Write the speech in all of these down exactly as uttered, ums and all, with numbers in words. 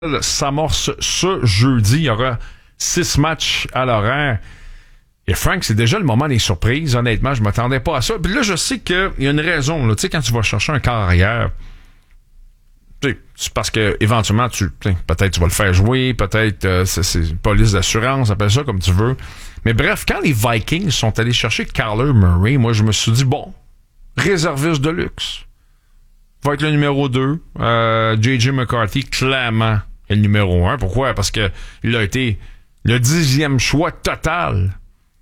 s'amorce ce jeudi. Il y aura six matchs à l'horaire. Et Frank, c'est déjà le moment des surprises. Honnêtement, je m'attendais pas à ça. Puis là, je sais qu'il y a une raison. Tu sais, quand tu vas chercher un quart arrière, c'est parce que éventuellement, tu peut-être tu vas le faire jouer, peut-être euh, c'est, c'est une police d'assurance, appelle ça comme tu veux. Mais bref, quand les Vikings sont allés chercher Kyler Murray, moi, je me suis dit, bon, réserviste de luxe. Va être le numéro deux. Euh, J J McCarthy, clairement, est le numéro un. Pourquoi? Parce que il a été le dixième choix total.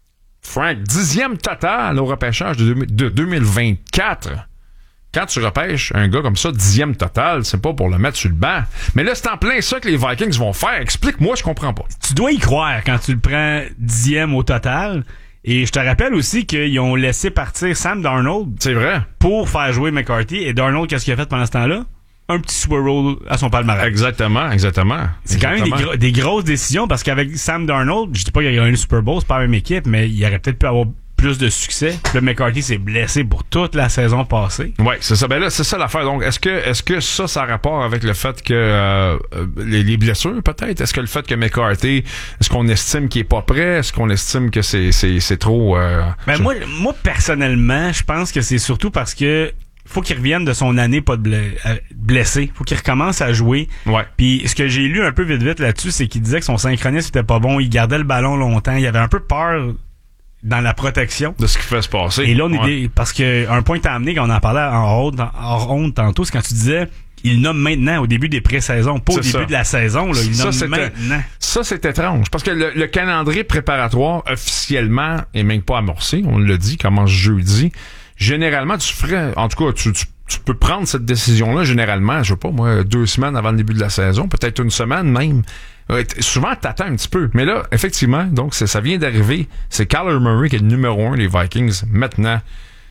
Frank, dixième total au repêchage de, de deux mille vingt-quatre. Quand tu repêches un gars comme ça, dixième total, c'est pas pour le mettre sur le banc. Mais là, c'est en plein ça que les Vikings vont faire. Explique-moi, je comprends pas. Tu dois y croire quand tu le prends dixième au total. Et je te rappelle aussi qu'ils ont laissé partir Sam Darnold. C'est vrai. Pour faire jouer McCarthy. Et Darnold, qu'est-ce qu'il a fait pendant ce temps-là? Un petit swirl à son palmarès. Exactement, exactement. C'est exactement. quand même des, gro- des grosses décisions parce qu'avec Sam Darnold, je dis pas qu'il y a eu le Super Bowl, c'est pas la même équipe, mais il aurait peut-être pu avoir plus de succès. Le McCarthy s'est blessé pour toute la saison passée. Ouais, c'est ça. Ben là, c'est ça l'affaire. Donc, est-ce que, est-ce que ça, ça a rapport avec le fait que euh, les, les blessures, peut-être? Est-ce que le fait que McCarthy, est-ce qu'on estime qu'il est pas prêt? Est-ce qu'on estime que c'est, c'est, c'est trop... Euh, ben je... moi, moi, personnellement, je pense que c'est surtout parce que faut qu'il revienne de son année pas de bla- blessé. Faut qu'il recommence à jouer. Ouais. Puis ce que j'ai lu un peu vite vite là-dessus, c'est qu'il disait que son synchronisme était pas bon. Il gardait le ballon longtemps. Il avait un peu peur dans la protection de ce qui fait se passer. Et là, on est ouais. des, parce que un point que t'as amené quand on en parlait en honte, en honte tantôt, c'est quand tu disais il nomme maintenant au début des pré-saisons, pas au c'est début ça. de la saison. Là, il ça, nomme c'est maintenant. Ça, c'est étrange. Parce que le, le calendrier préparatoire, officiellement, est même pas amorcé. On l'a dit, commence jeudi. Généralement, tu ferais... En tout cas, tu, tu, tu peux prendre cette décision-là, généralement, je sais pas, moi, deux semaines avant le début de la saison, peut-être une semaine même. Euh, t- souvent, t'attends un petit peu. Mais là, effectivement, donc, c'est, ça vient d'arriver. C'est Kyler Murray qui est le numéro un des Vikings maintenant.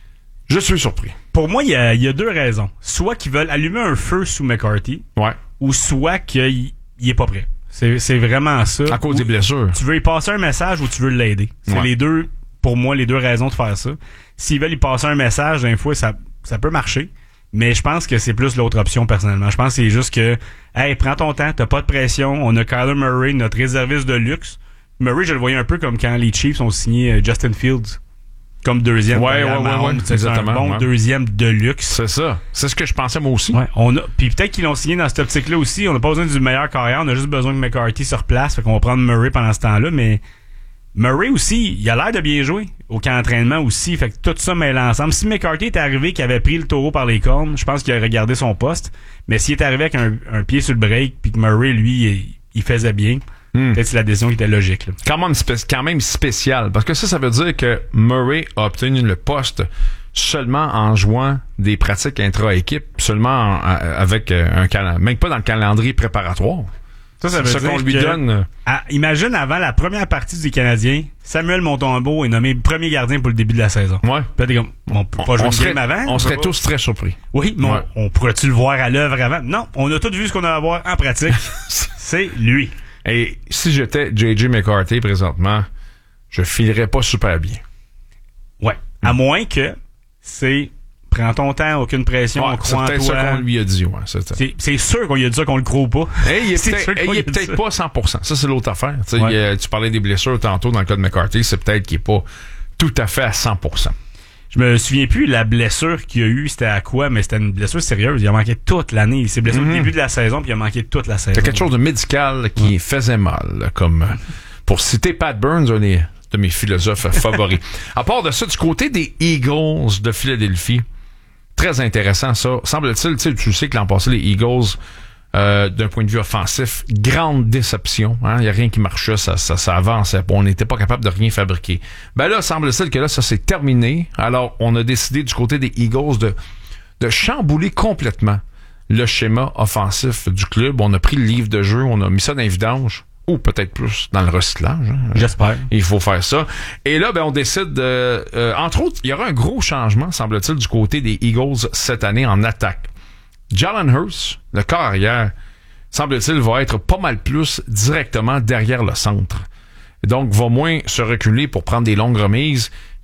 Je suis surpris. Pour moi, il y a, il y a deux raisons. Soit qu'ils veulent allumer un feu sous McCarthy, ouais. ou soit qu'il il est pas prêt. C'est, c'est vraiment ça. À cause ou des blessures. Tu veux y passer un message ou tu veux l'aider. C'est ouais. les deux, pour moi, les deux raisons de faire ça. S'ils veulent y passer un message, d'un fois, ça, ça peut marcher. Mais je pense que c'est plus l'autre option, personnellement. Je pense que c'est juste que, hey, prends ton temps, t'as pas de pression. On a Kyler Murray, notre réserviste de luxe. Murray, je le voyais un peu comme quand les Chiefs ont signé Justin Fields comme deuxième. Ouais, ouais, ouais, ouais. C'est un bon ouais. deuxième de luxe. C'est ça. C'est ce que je pensais moi aussi. Ouais, on a, puis peut-être qu'ils l'ont signé dans cette optique-là aussi. On n'a pas besoin du meilleur carrière. On a juste besoin que McCarthy se replace. Fait qu'on va prendre Murray pendant ce temps-là. Mais Murray aussi, il a l'air de bien jouer au camp d'entraînement aussi. Fait que tout ça mêlé ensemble. Si McCarthy était arrivé qu'il avait pris le taureau par les cornes, je pense qu'il aurait gardé son poste. Mais s'il est arrivé avec un, un pied sur le break puis que Murray, lui, il, il faisait bien, hmm. peut-être que c'est la décision qui était logique. Là. Quand même, spé- quand même spécial. Parce que ça, ça veut dire que Murray a obtenu le poste seulement en jouant des pratiques intra-équipe, seulement en, avec un calendrier, même pas dans le calendrier préparatoire. Ça, ça veut ce dire qu'on lui que, donne. À, imagine avant la première partie du Canadien, Samuel Montembeault est nommé premier gardien pour le début de la saison. Ouais. Peut-être comme, on peut pas on, jouer on le serait, game avant. On, on serait pas. tous très surpris. Oui, mais ouais. on, on pourrait-tu le voir à l'œuvre avant? Non, on a tous vu ce qu'on a à voir en pratique. C'est lui. Et si j'étais J J McCarthy présentement, je filerais pas super bien. Ouais. Mm. À moins que c'est prends ton temps, aucune pression, ouais, on croit en toi. C'est peut-être ça qu'on lui a dit, ouais. C'est, c'est, c'est sûr qu'on lui a dit ça qu'on le croit pas. Hey, il est peut-être, hey, il est peut-être pas cent pour cent. Ça, c'est l'autre affaire. Ouais. Euh, tu parlais des blessures tantôt dans le cas de McCarthy, c'est peut-être qu'il est pas tout à fait à cent pour cent. Je me souviens plus la blessure qu'il a eu, c'était à quoi, mais c'était une blessure sérieuse. Il a manqué toute l'année. Il s'est blessé mm-hmm. au début de la saison, puis il a manqué toute la saison. C'est quelque chose de médical qui ouais. faisait mal, comme pour citer Pat Burns, un des, de mes philosophes favoris. À part de ça, du côté des Eagles de Philadelphie, très intéressant ça. Semble-t-il, tu sais, tu sais que l'an passé, les Eagles, euh, d'un point de vue offensif, grande déception. Il hein? n'y a rien qui marchait, ça, ça, ça avançait. On n'était pas capable de rien fabriquer. Ben là, semble-t-il que là, ça s'est terminé. Alors, on a décidé du côté des Eagles de, de chambouler complètement le schéma offensif du club. On a pris le livre de jeu, on a mis ça dans les vidanges. Ou peut-être plus dans le recyclage. Hein. J'espère. Il faut faire ça. Et là, ben, on décide de... Euh, entre autres, il y aura un gros changement, semble-t-il, du côté des Eagles cette année en attaque. Jalen Hurts, le corps arrière, semble-t-il, va être pas mal plus directement derrière le centre. Donc, va moins se reculer pour prendre des longues remises.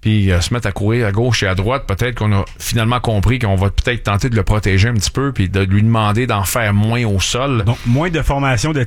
puis euh, se mettre à courir à gauche et à droite, peut-être qu'on a finalement compris qu'on va peut-être tenter de le protéger un petit peu puis de lui demander d'en faire moins au sol. Donc, moins de formation de